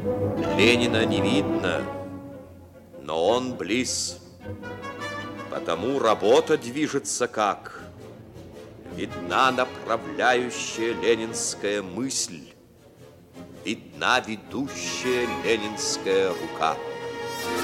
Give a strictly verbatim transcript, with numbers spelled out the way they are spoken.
Ленина не видно, но он близ. Потому работа движется как. Видна направляющая ленинская мысль, видна ведущая ленинская рука.